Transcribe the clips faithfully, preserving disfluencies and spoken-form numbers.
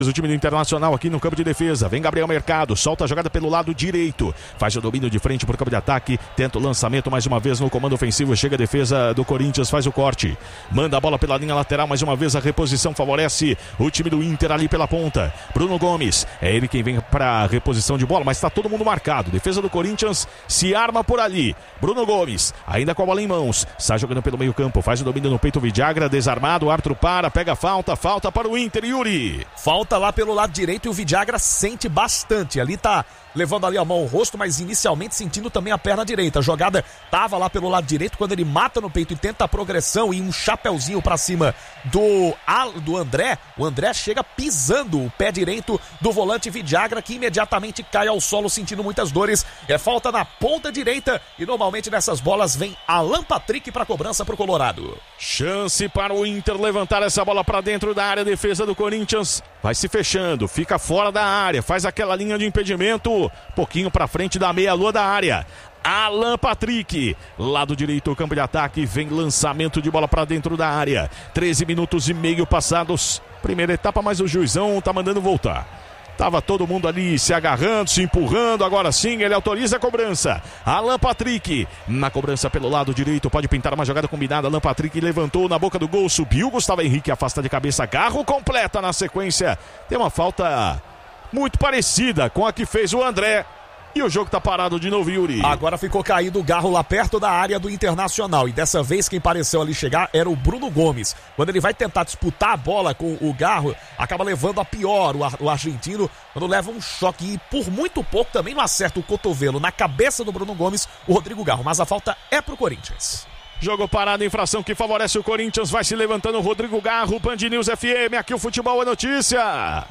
O time do Internacional aqui no campo de defesa. Vem Gabriel Mercado, solta a jogada pelo lado direito. Faz o domínio de frente para o campo de ataque. Tenta o lançamento mais uma vez no comando ofensivo. Chega a defesa do Corinthians, faz o corte. Manda a bola pela linha lateral. Mais uma vez a reposição favorece o time do Inter ali pela ponta. Bruno Gomes, é ele quem vem para a reposição de bola, mas está todo mundo marcado. Defesa do Corinthians se arma por ali. Bruno Gomes, ainda com a bola em mãos. Sai jogando pelo meio campo. Faz o domínio no peito. Vidagra, desarmado. O árbitro para, pega a falta. Falta para o Inter, Yuri. Falta lá pelo lado direito e o Vidagra sente bastante. Ali tá levando ali a mão ao rosto, mas inicialmente sentindo também a perna direita. A jogada tava lá pelo lado direito, quando ele mata no peito e tenta a progressão e um chapeuzinho pra cima do, do André. O André chega pisando o pé direito do volante Vidagra, que imediatamente cai ao solo sentindo muitas dores. É falta na ponta direita e normalmente nessas bolas vem Alan Patrick pra cobrança pro Colorado. Chance para o Inter levantar essa bola pra dentro da área. Defesa do Corinthians vai se fechando, fica fora da área, faz aquela linha de impedimento, pouquinho pra frente da meia-lua da área. Alan Patrick, lado direito, campo de ataque, vem lançamento de bola pra dentro da área. treze minutos e meio passados, primeira etapa, mas o juizão tá mandando voltar. Tava todo mundo ali se agarrando, se empurrando. Agora sim, ele autoriza a cobrança. Alan Patrick, na cobrança pelo lado direito, pode pintar uma jogada combinada. Alan Patrick levantou na boca do gol, subiu. Gustavo Henrique afasta de cabeça, Garro completa na sequência. Tem uma falta muito parecida com a que fez o André. E o jogo tá parado de novo, Yuri. Agora ficou caído o Garro lá perto da área do Internacional. E dessa vez quem pareceu ali chegar era o Bruno Gomes. Quando ele vai tentar disputar a bola com o Garro, acaba levando a pior o, ar, o argentino. Quando leva um choque e por muito pouco também não acerta o cotovelo na cabeça do Bruno Gomes, o Rodrigo Garro. Mas a falta é pro Corinthians. Jogo parado, infração que favorece o Corinthians. Vai se levantando o Rodrigo Garro. Band News F M, aqui o futebol é notícia.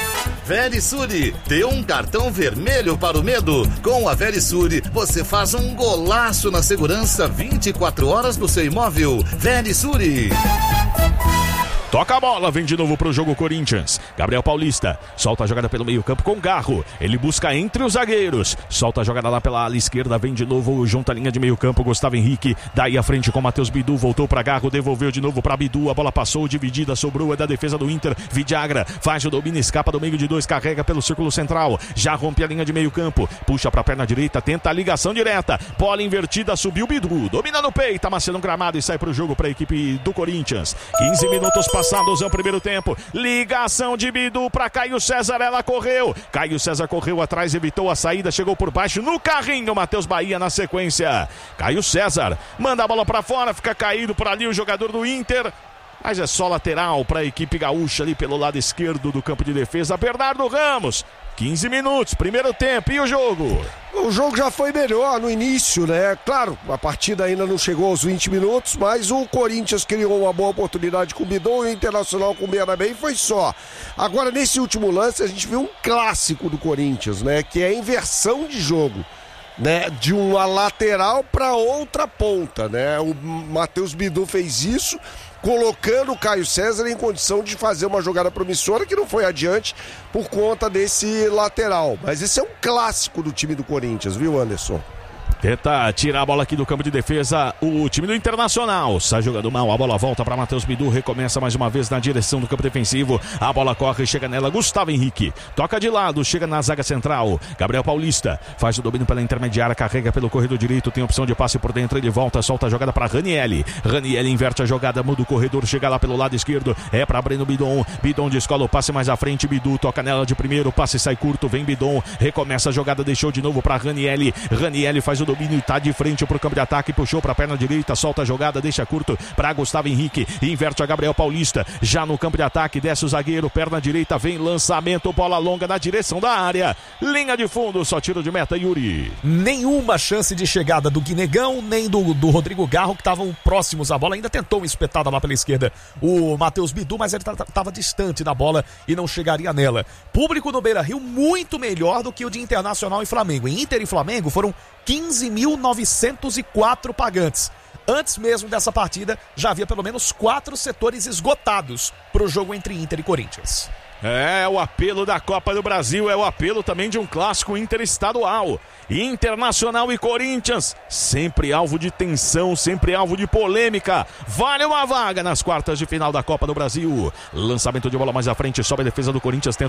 Verisure, dê um cartão vermelho para o medo. Com a Verisure, você faz um golaço na segurança vinte e quatro horas do seu imóvel. Verisure. Toca a bola, vem de novo pro jogo Corinthians. Gabriel Paulista, solta a jogada pelo meio campo com Garro. Ele busca entre os zagueiros. Solta a jogada lá pela ala esquerda, vem de novo junto à linha de meio campo, Gustavo Henrique. Daí à frente com Matheus Bidu, voltou pra Garro, devolveu de novo pra Bidu. A bola passou, dividida, sobrou, é da defesa do Inter. Vidagra faz o domínio, escapa do meio de dois, carrega pelo círculo central. Já rompe a linha de meio campo, puxa pra perna direita, tenta a ligação direta. Bola invertida, subiu Bidu, domina no peito, amassando um gramado e sai pro jogo pra equipe do Corinthians. quinze minutos passados é o primeiro tempo. Ligação de Bidu para Caio César, ela correu. Caio César correu atrás, evitou a saída, chegou por baixo no carrinho. Matheus Bahia na sequência. Caio César manda a bola para fora, fica caído por ali o jogador do Inter. Mas é só lateral para a equipe gaúcha ali pelo lado esquerdo do campo de defesa. Bernardo Ramos, quinze minutos, primeiro tempo, e o jogo? O jogo já foi melhor no início, né? Claro, a partida ainda não chegou aos vinte minutos, mas o Corinthians criou uma boa oportunidade com o Bidon e o Internacional com o Bernabé, e foi só. Agora, nesse último lance, a gente viu um clássico do Corinthians, né? Que é a inversão de jogo, né? De uma lateral para outra ponta, né? O Matheus Bidu fez isso, colocando o Caio César em condição de fazer uma jogada promissora que não foi adiante por conta desse lateral. Mas esse é um clássico do time do Corinthians, viu, Anderson? Tenta tirar a bola aqui do campo de defesa o time do Internacional. Sai jogando mal, a bola volta para Matheus Bidu. Recomeça mais uma vez na direção do campo defensivo. A bola corre, chega nela Gustavo Henrique. Toca de lado, chega na zaga central. Gabriel Paulista faz o domínio pela intermediária, carrega pelo corredor direito. Tem opção de passe por dentro, ele volta, solta a jogada para Ranieri. Ranieri inverte a jogada, muda o corredor, chega lá pelo lado esquerdo. É para Breno Bidon. Bidon descola o passe mais à frente. Bidu toca nela de primeiro, o passe sai curto, vem Bidon. Recomeça a jogada, deixou de novo para Ranieri. Ranieri faz o domínio, tá de frente pro campo de ataque, puxou pra perna direita, solta a jogada, deixa curto pra Gustavo Henrique, inverte a Gabriel Paulista, já no campo de ataque, desce o zagueiro, perna direita, vem lançamento, bola longa na direção da área, linha de fundo, só tiro de meta, Yuri. Nenhuma chance de chegada do Guinegão, nem do, do Rodrigo Garro, que estavam próximos à bola, ainda tentou uma espetada lá pela esquerda o Matheus Bidu, mas ele estava distante da bola e não chegaria nela. Público no Beira-Rio muito melhor do que o de Internacional e Flamengo. Em Inter e Flamengo foram quinze mil novecentos e quatro pagantes. Antes mesmo dessa partida, já havia pelo menos quatro setores esgotados para o jogo entre Inter e Corinthians. É o apelo da Copa do Brasil, é o apelo também de um clássico interestadual. Internacional e Corinthians, sempre alvo de tensão, sempre alvo de polêmica. Vale uma vaga nas quartas de final da Copa do Brasil. Lançamento de bola mais à frente, sobe a defesa do Corinthians, tenta